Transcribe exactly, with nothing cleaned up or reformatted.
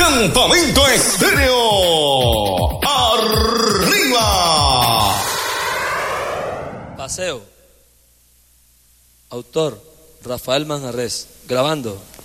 Campamento Estéreo. ¡Arriba! Paseo. Autor, Rafael Manjarres. Grabando.